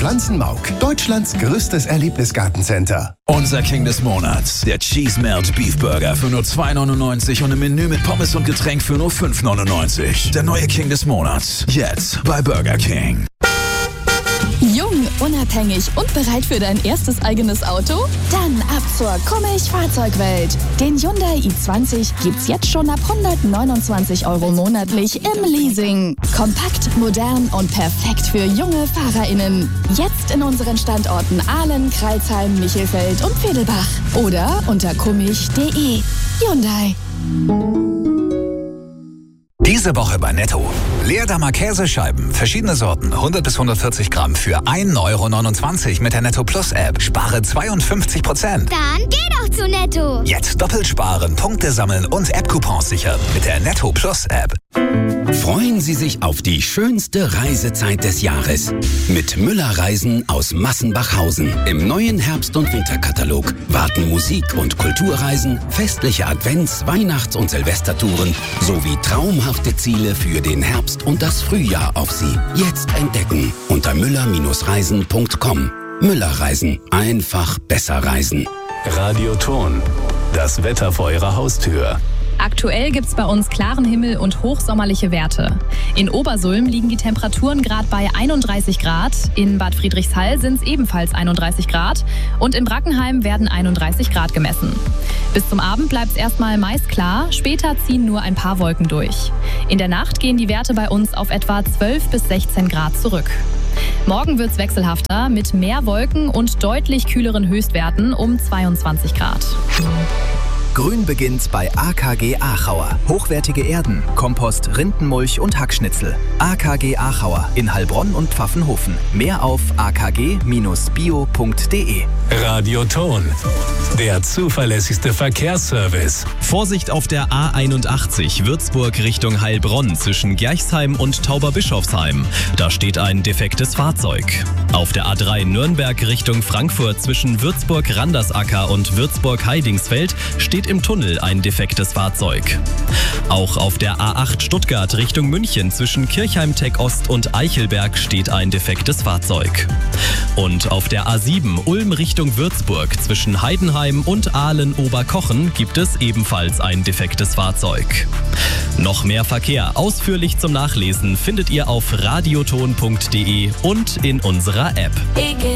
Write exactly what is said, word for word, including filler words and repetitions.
Pflanzenmauk, Deutschlands größtes Erlebnisgartencenter. Unser King des Monats, der Cheese Melt Beef Burger für nur zwei neunundneunzig und im Menü mit Pommes und Getränk für nur fünf neunundneunzig. Der neue King des Monats, jetzt bei Burger King. Jung, unabhängig und bereit für dein erstes eigenes Auto? Dann ab zur Kummich Fahrzeugwelt. Den Hyundai i zwanzig gibt's jetzt schon ab hundertneunundzwanzig Euro monatlich im Leasing. Kompakt, modern und perfekt für junge FahrerInnen. Jetzt in unseren Standorten Ahlen, Crailsheim, Michelfeld und Vedelbach. Oder unter kummich punkt de. Hyundai. Diese Woche bei Netto. Leerdammer Käsescheiben, verschiedene Sorten, hundert bis hundertvierzig Gramm für ein Euro neunundzwanzig mit der Netto Plus App. Spare zweiundfünfzig Prozent. Dann geh doch zu Netto. Jetzt doppelt sparen, Punkte sammeln und App-Coupons sichern mit der Netto Plus App. Freuen Sie sich auf die schönste Reisezeit des Jahres. Mit Müller Reisen aus Massenbachhausen. Im neuen Herbst- und Winterkatalog warten Musik- und Kulturreisen, festliche Advents-, Weihnachts- und Silvestertouren sowie traumhafte Ziele für den Herbst und das Frühjahr auf Sie. Jetzt entdecken unter müller Reisen punkt com. Müller Reisen. Einfach besser reisen. Radioton. Das Wetter vor Ihrer Haustür. Aktuell gibt's bei uns klaren Himmel und hochsommerliche Werte. In Obersulm liegen die Temperaturen gerade bei einunddreißig Grad, in Bad Friedrichshall sind es ebenfalls einunddreißig Grad und in Brackenheim werden einunddreißig Grad gemessen. Bis zum Abend bleibt es erstmal meist klar, später ziehen nur ein paar Wolken durch. In der Nacht gehen die Werte bei uns auf etwa zwölf bis sechzehn Grad zurück. Morgen wird's wechselhafter mit mehr Wolken und deutlich kühleren Höchstwerten um zweiundzwanzig Grad. Grün beginnt bei A K G Aachauer. Hochwertige Erden, Kompost, Rindenmulch und Hackschnitzel. A K G Aachauer in Heilbronn und Pfaffenhofen. Mehr auf a k g bindestrich bio punkt de. Radioton. Der zuverlässigste Verkehrsservice. Vorsicht auf der A einundachtzig Würzburg Richtung Heilbronn zwischen Gerchsheim und Tauberbischofsheim. Da steht ein defektes Fahrzeug. Auf der A drei Nürnberg Richtung Frankfurt zwischen Würzburg-Randersacker und Würzburg-Heidingsfeld steht im Tunnel ein defektes Fahrzeug. Auch auf der A acht Stuttgart Richtung München zwischen Kirchheim-Tech Ost und Eichelberg steht ein defektes Fahrzeug. Und auf der A sieben Ulm Richtung Würzburg zwischen Heidenheim und Ahlen-Oberkochen gibt es ebenfalls ein defektes Fahrzeug. Noch mehr Verkehr ausführlich zum Nachlesen findet ihr auf radioton punkt de und in unserer App.